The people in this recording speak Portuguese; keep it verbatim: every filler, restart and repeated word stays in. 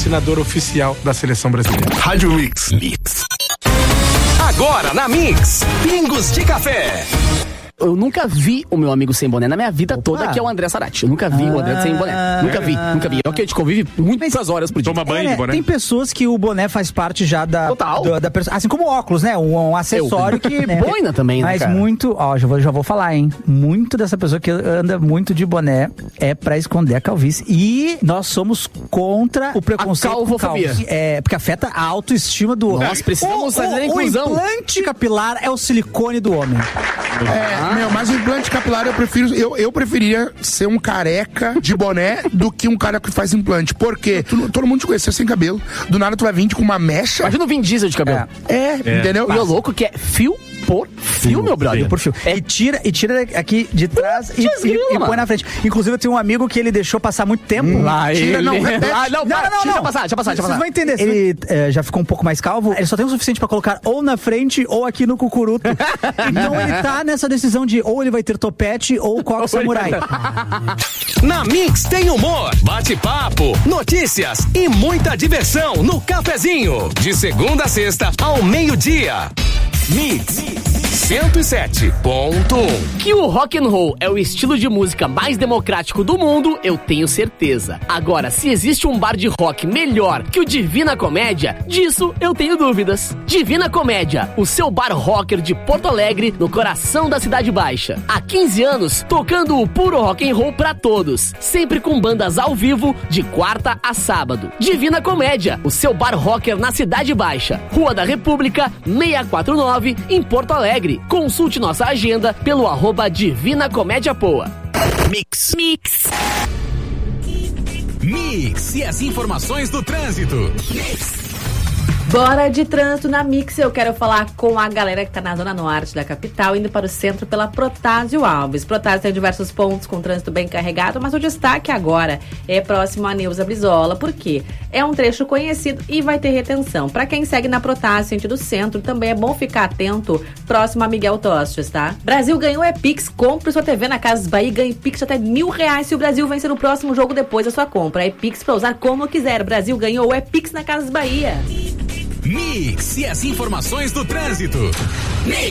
patrocinador oficial da seleção brasileira. Rádio Mix. Mix. Agora na Mix, Pingos de Café. Eu nunca vi o meu amigo sem boné na minha vida Opa. toda, que é o André Sarati. Eu nunca vi ah, o André sem boné. Nunca vi, nunca vi. É o que a gente convive muitas horas por dia. Toma banho é, de boné. Tem pessoas que o boné faz parte já da... Total. Do, da pessoa, assim como o óculos, né? Um, um acessório eu, que... Né? Boina também, né, Mas cara? muito... Ó, já vou, já vou falar, hein? Muito dessa pessoa que anda muito de boné é pra esconder a calvície. E nós somos contra o preconceito. A calvofobia. É, porque afeta a autoestima do homem. Nós precisamos fazer a inclusão. O implante capilar é o silicone do homem. É, ah. meu, mas o implante capilar eu prefiro, eu, eu preferia ser um careca de boné do que um cara que faz implante. Por quê? Tu, todo mundo te conheceu sem cabelo. Do nada tu vai vir com uma mecha. Imagina o Vin Diesel de cabelo. É, é, é. entendeu? E o louco que é fio por fio, fio meu brother. Fio por fio. É. E, tira, e tira aqui de trás uh, e, e, e põe na frente. Inclusive eu tenho um amigo que ele deixou passar muito tempo. Hum, lá tira, ele. não, repete. Lá, não, para, não, não, deixa não. passar, deixa passar, deixa Vocês passar. vão entender. Ele é, já ficou um pouco mais calvo. Ele só tem o suficiente pra colocar ou na frente ou aqui no cucuruto. Então ele tá nessa decisão de ou ele vai ter topete ou coque samurai. Na Mix tem humor, bate-papo, notícias e muita diversão no cafezinho. De segunda a sexta ao meio-dia. Mix cento e sete ponto um. Que o rock and roll é o estilo de música mais democrático do mundo, eu tenho certeza. Agora, se existe um bar de rock melhor que o Divina Comédia, disso eu tenho dúvidas. Divina Comédia, o seu bar rocker de Porto Alegre, no coração da Cidade Baixa. Há quinze anos, tocando o puro rock and roll pra todos. Sempre com bandas ao vivo, de quarta a sábado. Divina Comédia, o seu bar rocker na Cidade Baixa. Rua da República, seiscentos e quarenta e nove, em Porto Alegre. Consulte nossa agenda pelo arroba Divina Comédia Poa. Mix. Mix. Mix e as informações do trânsito. Mix. Bora de trânsito na Mix. Eu quero falar com a galera que tá na zona norte da capital, indo para o centro pela Protásio Alves. Protásio tem diversos pontos com trânsito bem carregado, mas o destaque agora é próximo a Neuza Brizola. Por quê? É um trecho conhecido e vai ter retenção. Para quem segue na Protásio, sentido centro, também é bom ficar atento próximo a Miguel Tostes, tá? Brasil ganhou é Pix. Compre sua T V na Casas Bahia e ganhe Pix de até mil reais se o Brasil vencer no próximo jogo depois da sua compra. É Pix pra usar como quiser. Brasil ganhou é Pix na Casas Bahia. Mix e as informações do trânsito. Mix.